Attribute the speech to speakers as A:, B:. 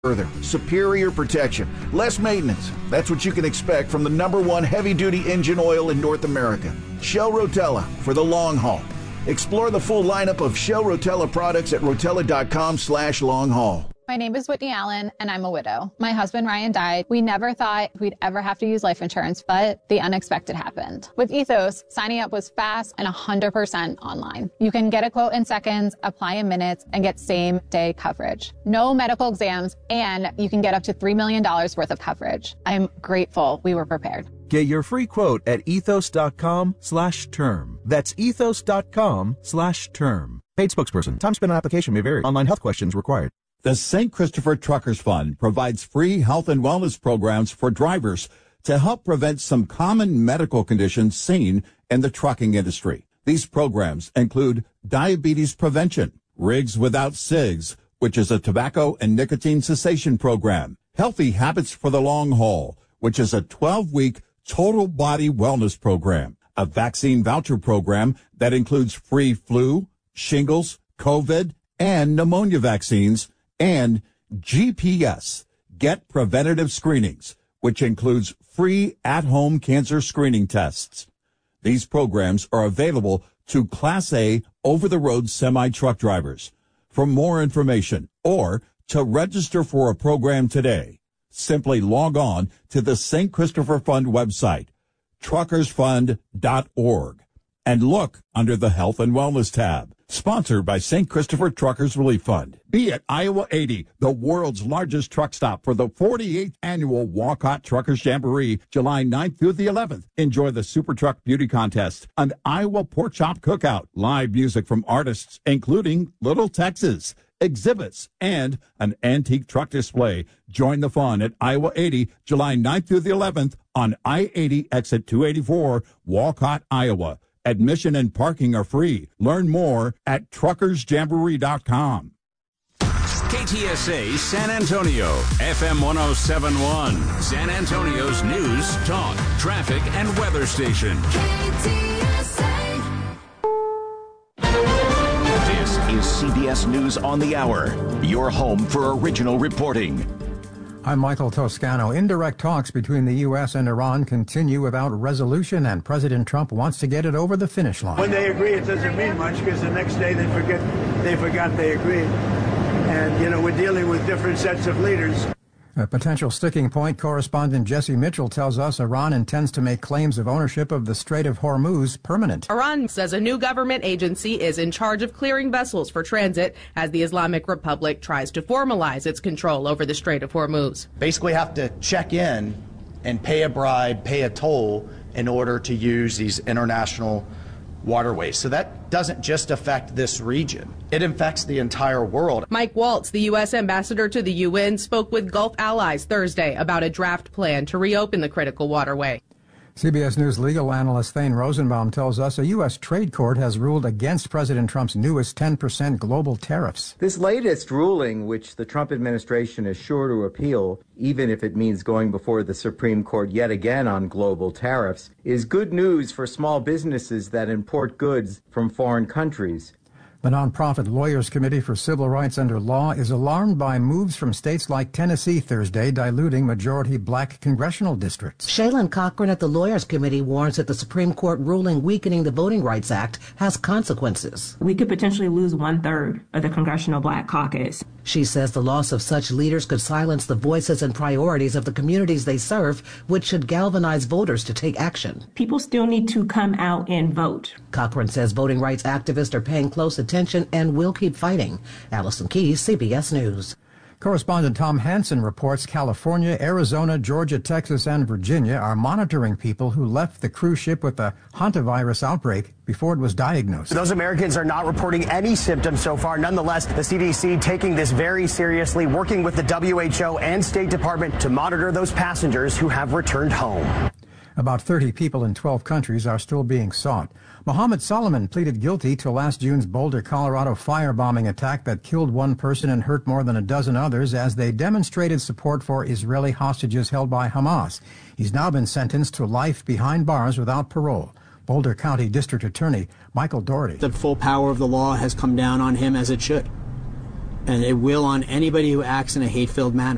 A: Further, superior protection, less maintenance. That's what you can expect from the #1 heavy-duty engine oil in North America. Shell Rotella for the long haul. Explore the full lineup of Shell Rotella products at rotella.com/long haul.
B: My name is Whitney Allen, and I'm a widow. My husband, Ryan, died. We never thought we'd ever have to use life insurance, but the unexpected happened. With Ethos, signing up was fast and 100% online. You can get a quote in seconds, apply in minutes, and get same-day coverage. No medical exams, and you can get up to $3 million worth of coverage. I'm grateful we were prepared.
C: Get your free quote at ethos.com/term. That's ethos.com/term. Paid spokesperson. Time spent on application may vary. Online health questions required.
D: The St. Christopher Truckers Fund provides free health and wellness programs for drivers to help prevent some common medical conditions seen in the trucking industry. These programs include diabetes prevention, Rigs Without Cigs, which is a tobacco and nicotine cessation program, Healthy Habits for the Long Haul, which is a 12-week total body wellness program, a vaccine voucher program that includes free flu, shingles, COVID, and pneumonia vaccines, and GPS, Get Preventative Screenings, which includes free at-home cancer screening tests. These programs are available to Class A over-the-road semi-truck drivers. For more information or to register for a program today, simply log on to the St. Christopher Fund website, truckersfund.org, and look under the Health and Wellness tab. Sponsored by St. Christopher Truckers Relief Fund. Be at Iowa 80, the world's largest truck stop for the 48th annual Walcott Truckers Jamboree, July 9th through the 11th. Enjoy the Super Truck Beauty Contest, an Iowa Pork Chop Cookout, live music from artists including Little Texas, exhibits, and an antique truck display. Join the fun at Iowa 80, July 9th through the 11th on I-80 exit 284, Walcott, Iowa. Admission and parking are free. Learn more at truckersjamboree.com.
E: KTSA San Antonio, FM 1071, San Antonio's news, talk, traffic, and weather station.
F: KTSA. This is CBS News on the Hour, your home for original reporting.
G: I'm Michael Toscano. Indirect talks between the U.S. and Iran continue without resolution, and President Trump wants to get it over the finish line.
H: When they agree, it doesn't mean much, because the next day they forgot they agreed. And, we're dealing with different sets of leaders.
G: A potential sticking point, correspondent Jesse Mitchell tells us Iran intends to make claims of ownership of the Strait of Hormuz permanent.
I: Iran says a new government agency is in charge of clearing vessels for transit as the Islamic Republic tries to formalize its control over the Strait of Hormuz.
J: Basically have to check in and pay a bribe, pay a toll in order to use these international waterways. So that doesn't just affect this region. It affects the entire world.
I: Mike Waltz, the U.S. ambassador to the UN, spoke with Gulf allies Thursday about a draft plan to reopen the critical waterway.
G: CBS News legal analyst Thane Rosenbaum tells us a U.S. trade court has ruled against President Trump's newest 10% global tariffs.
K: This latest ruling, which the Trump administration is sure to appeal, even if it means going before the Supreme Court yet again on global tariffs, is good news for small businesses that import goods from foreign countries.
G: The nonprofit Lawyers Committee for Civil Rights Under Law is alarmed by moves from states like Tennessee Thursday diluting majority black congressional districts.
L: Shaylin Cochran at the Lawyers Committee warns that the Supreme Court ruling weakening the Voting Rights Act has consequences.
M: We could potentially lose 1/3 of the Congressional Black Caucus.
L: She says the loss of such leaders could silence the voices and priorities of the communities they serve, which should galvanize voters to take action.
M: People still need to come out and vote.
L: Cochran says voting rights activists are paying close attention and will keep fighting. Allison Keyes, CBS News.
G: Correspondent Tom Hansen reports California, Arizona, Georgia, Texas, and Virginia are monitoring people who left the cruise ship with the hantavirus outbreak before it was diagnosed.
N: Those Americans are not reporting any symptoms so far. Nonetheless, the CDC taking this very seriously, working with the WHO and State Department to monitor those passengers who have returned home.
G: About 30 people in 12 countries are still being sought. Mohammed Solomon pleaded guilty to last June's Boulder, Colorado firebombing attack that killed one person and hurt more than a dozen others as they demonstrated support for Israeli hostages held by Hamas. He's now been sentenced to life behind bars without parole. Boulder County District Attorney Michael Doherty.
O: The full power of the law has come down on him, as it should. And it will on anybody who acts in a hate-filled manner.